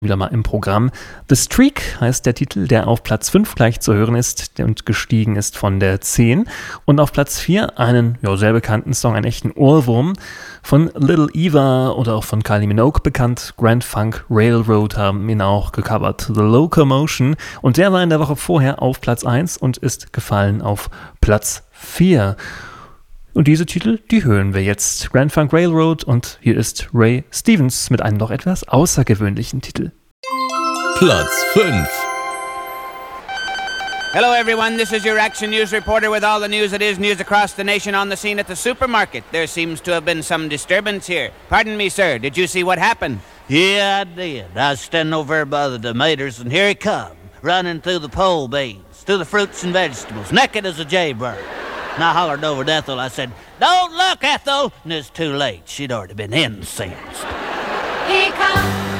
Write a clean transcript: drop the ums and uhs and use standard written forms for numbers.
wieder mal im Programm. The Streak heißt der Titel, der auf Platz 5 gleich zu hören ist und gestiegen ist von der 10. Und auf Platz 4 einen sehr bekannten Song, einen echten Ohrwurm von Little Eva oder auch von Kylie Minogue bekannt. Grand Funk Railroad haben ihn auch gecovert. The Locomotion. Und der war in der Woche vorher auf Platz 1 und ist gefallen auf Platz 4. Und diese Titel, die hören wir jetzt. Grand Funk Railroad und hier ist Ray Stevens mit einem noch etwas außergewöhnlichen Titel. Platz 5. Hello everyone, this is your Action News reporter with all the news that is news across the nation on the scene at the supermarket. There seems to have been some disturbance here. Pardon me, sir, did you see what happened? Yeah, I did. I was standing over there by the tomatoes, and here he come, running through the pole beans, through the fruits and vegetables, naked as a jaybird. And I hollered over to Ethel. I said, "Don't look, Ethel!" And it's too late. She'd already been incensed. Here comes